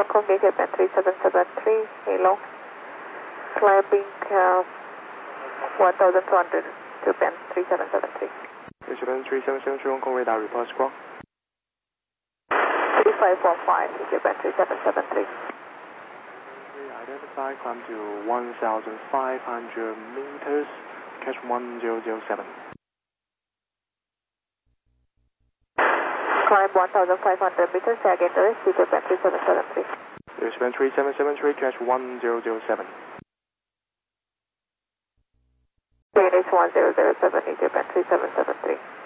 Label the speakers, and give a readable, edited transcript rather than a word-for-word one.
Speaker 1: Kong, Japan 3773, Hilo. Climbing 1200, Japan 3773.
Speaker 2: Japan 3773, Hong Kong radar report squawk.
Speaker 1: 3545, Japan 3773.
Speaker 2: Identify, climb to 1,500 meters, catch 1007.
Speaker 1: Climb 1,500 meters, tag interest, Japan 3773.
Speaker 2: Japan 3773, catch 1007.
Speaker 1: Phoenix 1007, Japan 3773.